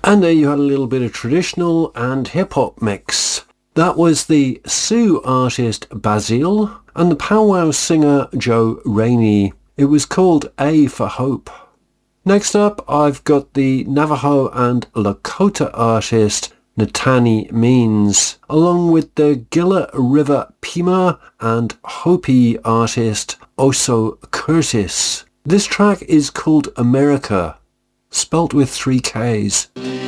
And there you had a little bit of traditional and hip-hop mix. That was the Sioux artist Bazille and the powwow singer Joe Rainey. It was called A for Hope. Next up, I've got the Navajo and Lakota artist Natani Means, along with the Gila River Pima and Hopi artist Oso Curtis. This track is called America, spelt with 3 Ks.